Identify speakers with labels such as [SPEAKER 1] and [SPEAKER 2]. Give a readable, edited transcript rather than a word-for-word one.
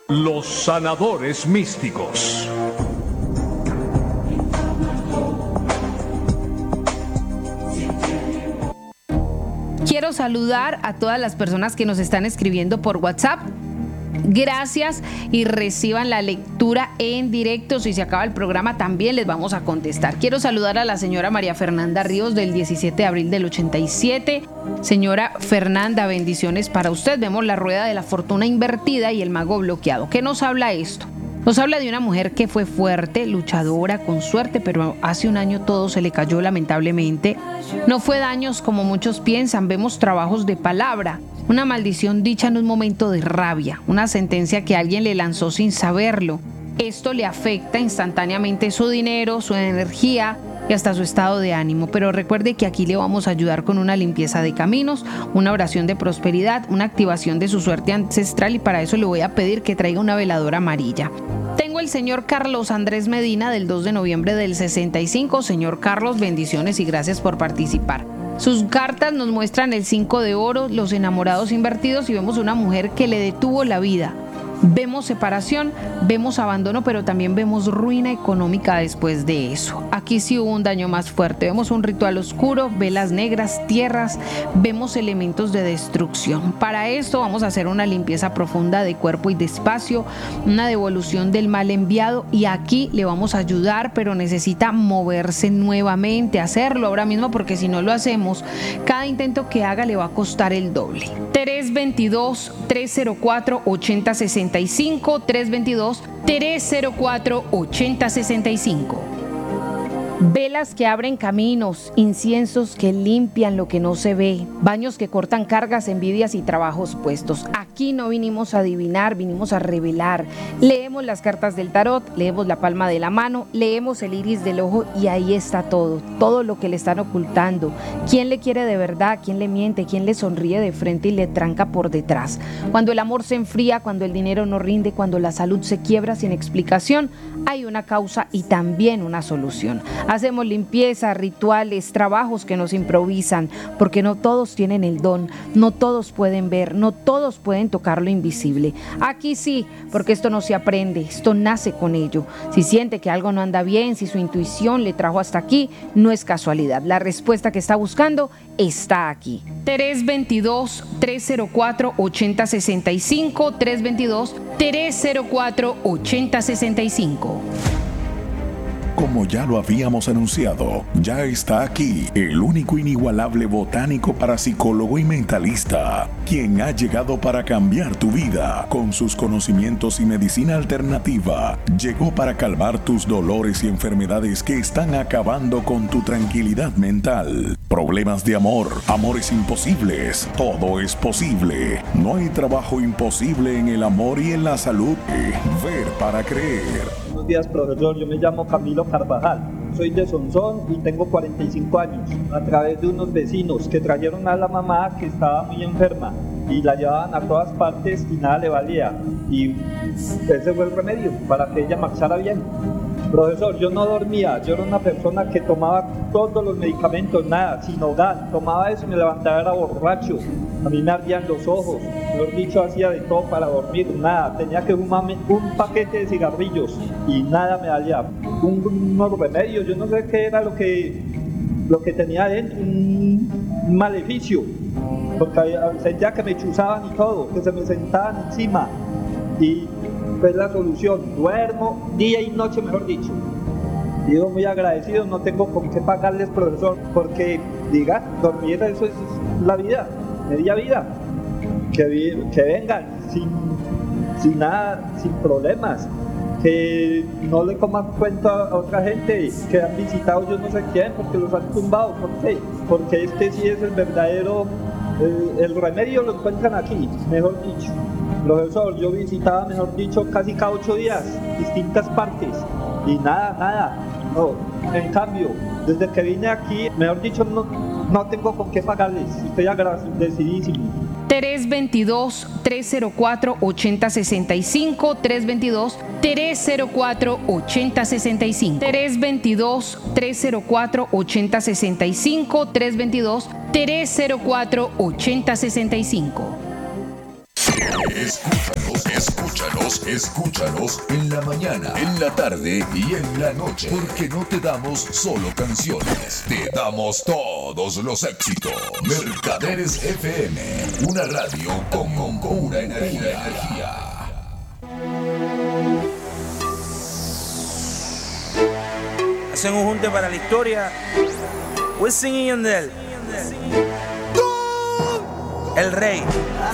[SPEAKER 1] Los sanadores místicos.
[SPEAKER 2] Quiero saludar a todas las personas que nos están escribiendo por WhatsApp. Gracias y reciban la lectura en directo. Si se acaba el programa también les vamos a contestar. Quiero saludar a la señora María Fernanda Ríos del 17 de abril del 87. Señora Fernanda, bendiciones para usted. Vemos la rueda de la fortuna invertida y el mago bloqueado. ¿Qué nos habla esto? Nos habla de una mujer que fue fuerte, luchadora, con suerte, pero hace un año todo se le cayó lamentablemente. No fue daños como muchos piensan, vemos trabajos de palabra, una maldición dicha en un momento de rabia, una sentencia que alguien le lanzó sin saberlo. Esto le afecta instantáneamente su dinero, su energía y hasta su estado de ánimo. Pero recuerde que aquí le vamos a ayudar con una limpieza de caminos, una oración de prosperidad, una activación de su suerte ancestral y para eso le voy a pedir que traiga una veladora amarilla. Tengo el señor Carlos Andrés Medina del 2 de noviembre del 65. Señor Carlos, bendiciones y gracias por participar. Sus cartas nos muestran el 5 de oro, los enamorados invertidos y vemos una mujer que le detuvo la vida. Vemos separación, vemos abandono, pero también vemos ruina económica después de eso. Aquí sí hubo un daño más fuerte. Vemos un ritual oscuro, velas negras, tierras, vemos elementos de destrucción. Para esto vamos a hacer una limpieza profunda de cuerpo y de espacio, una devolución del mal enviado y aquí le vamos a ayudar, pero necesita moverse nuevamente, hacerlo ahora mismo porque si no lo hacemos, cada intento que haga le va a costar el doble. 322-304-8065, 322-304-8065. Velas que abren caminos, inciensos que limpian lo que no se ve, baños que cortan cargas, envidias y trabajos puestos. Aquí no vinimos a adivinar, vinimos a revelar. Leemos las cartas del tarot, leemos la palma de la mano, leemos el iris del ojo y ahí está todo, todo lo que le están ocultando. ¿Quién le quiere de verdad? ¿Quién le miente? ¿Quién le sonríe de frente y le tranca por detrás? Cuando el amor se enfría, cuando el dinero no rinde, cuando la salud se quiebra sin explicación, hay una causa y también una solución. Hacemos limpieza, rituales, trabajos que nos improvisan, porque no todos tienen el don, no todos pueden ver, no todos pueden tocar lo invisible. Aquí sí, porque esto no se aprende, esto nace con ello. Si siente que algo no anda bien, si su intuición le trajo hasta aquí, no es casualidad. La respuesta que está buscando está aquí. 322-304-8065, 322-304-8065.
[SPEAKER 3] Como ya lo habíamos anunciado, ya está aquí el único inigualable botánico parapsicólogo y mentalista, quien ha llegado para cambiar tu vida. Con sus conocimientos y medicina alternativa, llegó para calmar tus dolores y enfermedades que están acabando con tu tranquilidad mental. Problemas de amor, amores imposibles, todo es posible. No hay trabajo imposible en el amor y en la salud. Ver para creer.
[SPEAKER 4] Buenos días, profesor. Yo me llamo Camilo Carvajal. Soy de Sonsón y tengo 45 años. A través de unos vecinos que trajeron a la mamá que estaba muy enferma y la llevaban a todas partes y nada le valía. Y ese fue el remedio para que ella marchara bien. Profesor, yo no dormía, yo era una persona que tomaba todos los medicamentos, nada, sin hogar, tomaba eso y me levantaba, era borracho, a mí me ardían los ojos, mejor dicho, hacía de todo para dormir, nada, tenía que fumarme un paquete de cigarrillos y nada me valía, unos remedios, yo no sé qué era lo que tenía adentro, un maleficio, porque sentía que me chuzaban y todo, que se me sentaban encima y pues la solución, duermo día y noche, mejor dicho. Digo, muy agradecido, no tengo con qué pagarles, profesor, porque diga, dormir eso es la vida, media vida, que vengan sin nada, sin problemas, que no le coman cuenta a otra gente que han visitado yo no sé quién, porque los han tumbado, ¿por qué? Porque este sí es el verdadero, el remedio lo encuentran aquí, mejor dicho. Profesor, yo visitaba, mejor dicho, casi cada 8 días, distintas partes, y nada, no. En cambio, desde que vine aquí, mejor dicho, no tengo con qué pagarles, estoy agradecidísimo.
[SPEAKER 2] 322-304-8065, 322-304-8065, 322-304-8065, 322-304-8065.
[SPEAKER 3] Escúchanos en la mañana, en la tarde y en la noche. Porque no te damos solo canciones, te damos todos los éxitos. Mercaderes FM, una radio con pura energía.
[SPEAKER 5] Hacen un junte para la historia. Wisin y Yandel. El rey.